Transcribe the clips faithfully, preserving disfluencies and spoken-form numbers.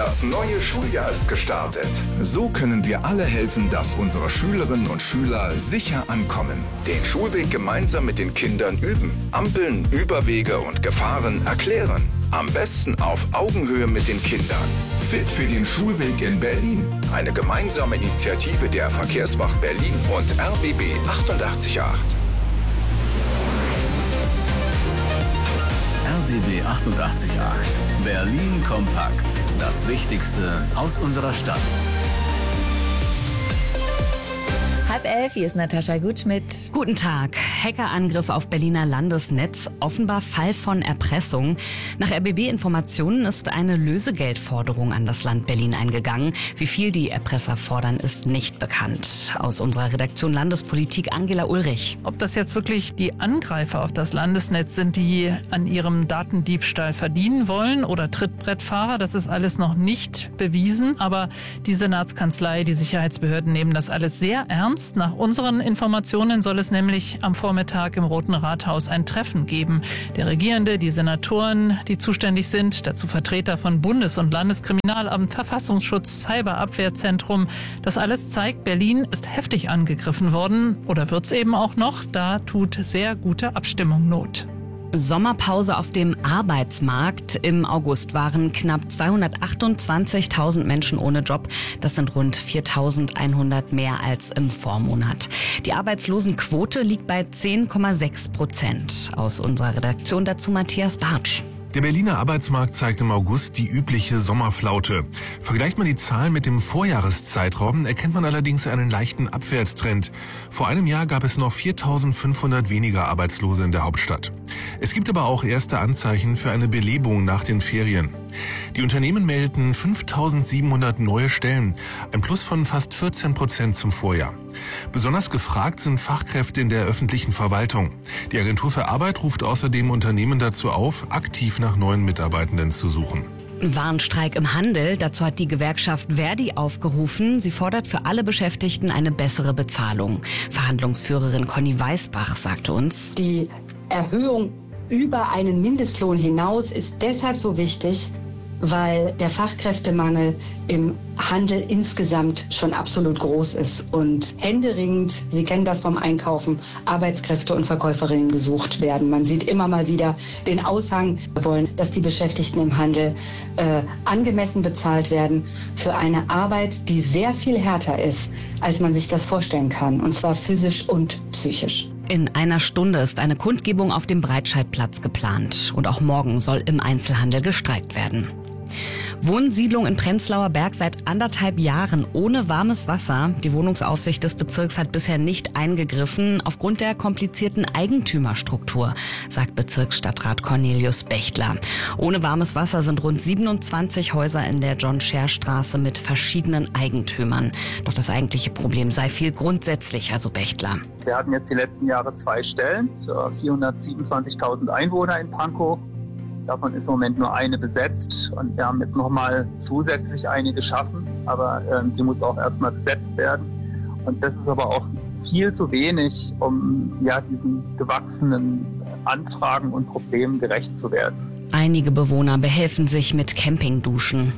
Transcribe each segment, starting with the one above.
Das neue Schuljahr ist gestartet. So können wir alle helfen, dass unsere Schülerinnen und Schüler sicher ankommen. Den Schulweg gemeinsam mit den Kindern üben. Ampeln, Überwege und Gefahren erklären. Am besten auf Augenhöhe mit den Kindern. Fit für den Schulweg in Berlin. Eine gemeinsame Initiative der Verkehrswacht Berlin und R B B achtundachtzig Komma acht. R B B achtundachtzig Komma acht. Berlin kompakt. Das Wichtigste aus unserer Stadt. Halb elf, hier ist Natascha Gutschmidt. Guten Tag. Hackerangriff auf Berliner Landesnetz, offenbar Fall von Erpressung. Nach R B B-Informationen ist eine Lösegeldforderung an das Land Berlin eingegangen. Wie viel die Erpresser fordern, ist nicht bekannt. Aus unserer Redaktion Landespolitik Angela Ulrich. Ob das jetzt wirklich die Angreifer auf das Landesnetz sind, die an ihrem Datendiebstahl verdienen wollen oder Trittbrettfahrer, das ist alles noch nicht bewiesen. Aber die Senatskanzlei, die Sicherheitsbehörden nehmen das alles sehr ernst. Nach unseren Informationen soll es nämlich am Vormittag im Roten Rathaus ein Treffen geben. Der Regierende, die Senatoren, die zuständig sind, dazu Vertreter von Bundes- und Landeskriminalamt, Verfassungsschutz, Cyberabwehrzentrum. Das alles zeigt, Berlin ist heftig angegriffen worden oder wird es eben auch noch. Da tut sehr gute Abstimmung Not. Sommerpause auf dem Arbeitsmarkt. Im August waren knapp zweihundertachtundzwanzigtausend Menschen ohne Job. Das sind rund viertausendeinhundert mehr als im Vormonat. Die Arbeitslosenquote liegt bei zehn Komma sechs Prozent. Aus unserer Redaktion dazu Matthias Bartsch. Der Berliner Arbeitsmarkt zeigt im August die übliche Sommerflaute. Vergleicht man die Zahlen mit dem Vorjahreszeitraum, erkennt man allerdings einen leichten Abwärtstrend. Vor einem Jahr gab es noch viertausendfünfhundert weniger Arbeitslose in der Hauptstadt. Es gibt aber auch erste Anzeichen für eine Belebung nach den Ferien. Die Unternehmen meldeten fünftausendsiebenhundert neue Stellen, ein Plus von fast vierzehn Prozent zum Vorjahr. Besonders gefragt sind Fachkräfte in der öffentlichen Verwaltung. Die Agentur für Arbeit ruft außerdem Unternehmen dazu auf, aktiv nach neuen Mitarbeitenden zu suchen. Warnstreik im Handel. Dazu hat die Gewerkschaft Verdi aufgerufen. Sie fordert für alle Beschäftigten eine bessere Bezahlung. Verhandlungsführerin Conny Weißbach sagte uns: Die Erhöhung über einen Mindestlohn hinaus ist deshalb so wichtig, weil der Fachkräftemangel im Handel insgesamt schon absolut groß ist und händeringend, Sie kennen das vom Einkaufen, Arbeitskräfte und Verkäuferinnen gesucht werden. Man sieht immer mal wieder den Aushang, wir wollen, dass die Beschäftigten im Handel äh, angemessen bezahlt werden für eine Arbeit, die sehr viel härter ist, als man sich das vorstellen kann, und zwar physisch und psychisch. In einer Stunde ist eine Kundgebung auf dem Breitscheidplatz geplant. Und auch morgen soll im Einzelhandel gestreikt werden. Wohnsiedlung in Prenzlauer Berg seit anderthalb Jahren ohne warmes Wasser. Die Wohnungsaufsicht des Bezirks hat bisher nicht eingegriffen aufgrund der komplizierten Eigentümerstruktur, sagt Bezirksstadtrat Cornelius Bechtler. Ohne warmes Wasser sind rund siebenundzwanzig Häuser in der John-Scher-Straße mit verschiedenen Eigentümern. Doch das eigentliche Problem sei viel grundsätzlicher, so Bechtler. Wir hatten jetzt die letzten Jahre zwei Stellen, vierhundertsiebenundzwanzigtausend Einwohner in Pankow. Davon ist im Moment nur eine besetzt und wir haben jetzt nochmal zusätzlich eine geschaffen, aber ähm, die muss auch erstmal besetzt werden. Und das ist aber auch viel zu wenig, um ja, diesen gewachsenen Anfragen und Problemen gerecht zu werden. Einige Bewohner behelfen sich mit Campingduschen.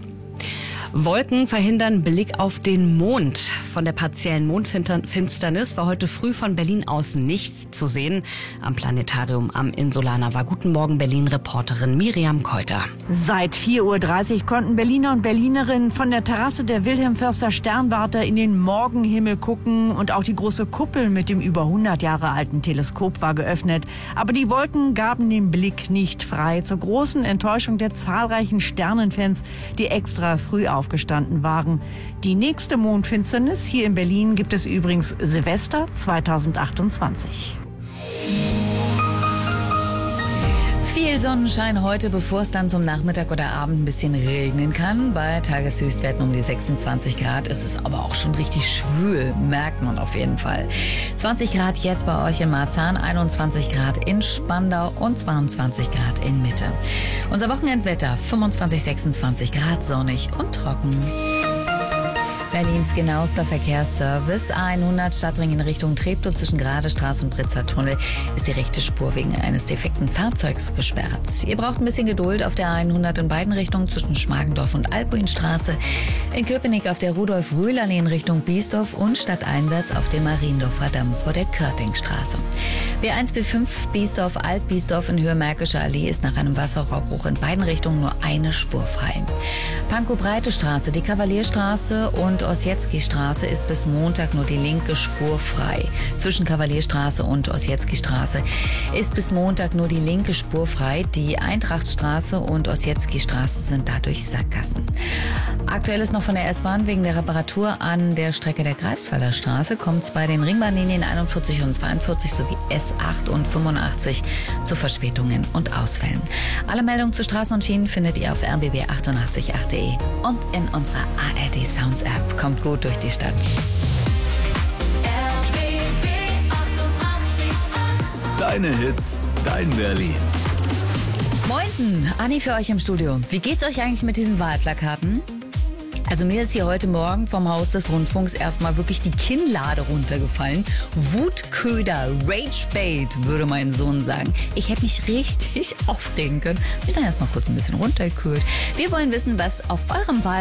Wolken verhindern Blick auf den Mond. Von der partiellen Mondfinsternis war heute früh von Berlin aus nichts zu sehen. Am Planetarium am Insulaner war Guten Morgen Berlin-Reporterin Miriam Keuter. Seit vier Uhr dreißig konnten Berliner und Berlinerinnen von der Terrasse der Wilhelm-Förster Sternwarte in den Morgenhimmel gucken. Und auch die große Kuppel mit dem über hundert Jahre alten Teleskop war geöffnet. Aber die Wolken gaben den Blick nicht frei. Zur großen Enttäuschung der zahlreichen Sternenfans, die extra früh aufgestanden waren. Die nächste Mondfinsternis hier in Berlin gibt es übrigens Silvester zweitausendachtundzwanzig. Viel Sonnenschein heute, bevor es dann zum Nachmittag oder Abend ein bisschen regnen kann. Bei Tageshöchstwerten um die sechsundzwanzig Grad ist es aber auch schon richtig schwül, merkt man auf jeden Fall. zwanzig Grad jetzt bei euch in Marzahn, einundzwanzig Grad in Spandau und zweiundzwanzig Grad in Mitte. Unser Wochenendwetter, fünfundzwanzig, sechsundzwanzig Grad, sonnig und trocken. Berlins genauester Verkehrsservice. A hundert Stadtring in Richtung Treptow zwischen Gradestraße und Britzer Tunnel ist die rechte Spur wegen eines defekten Fahrzeugs gesperrt. Ihr braucht ein bisschen Geduld auf der A hundert in beiden Richtungen zwischen Schmargendorf und Albuinstraße. In Köpenick auf der Rudolf-Rühl-Allee in Richtung Biesdorf und stadteinwärts auf dem Mariendorfer Damm vor der Körtingstraße. B eins B fünf Biesdorf Alt-Biesdorf in Höhe Märkische Allee ist nach einem Wasserrohrbruch in beiden Richtungen nur eine Spur frei. Pankow-Breite Straße, die Kavalierstraße und Ossietzky-Straße ist bis Montag nur die linke Spur frei. Zwischen Kavalierstraße und Ossietzky-Straße ist bis Montag nur die linke Spur frei. Die Eintrachtstraße und Ossietzky-Straße sind dadurch Sackgassen. Aktuell ist noch von der S-Bahn wegen der Reparatur an der Strecke der Greifswalder Straße kommt es bei den Ringbahnlinien einundvierzig und zweiundvierzig sowie S acht und fünfundachtzig zu Verspätungen und Ausfällen. Alle Meldungen zu Straßen und Schienen findet ihr auf r b b achtundachtzig punkt acht punkt de und in unserer A R D Sounds App. Kommt gut durch die Stadt. Deine Hits, dein Berlin. Moinsen, Anni für euch im Studio. Wie geht's euch eigentlich mit diesen Wahlplakaten? Also mir ist hier heute Morgen vom Haus des Rundfunks erstmal wirklich die Kinnlade runtergefallen. Wutköder, Ragebait, würde mein Sohn sagen. Ich hätte mich richtig aufregen können. Bin dann erstmal kurz ein bisschen runtergekühlt. Wir wollen wissen, was auf eurem Wahl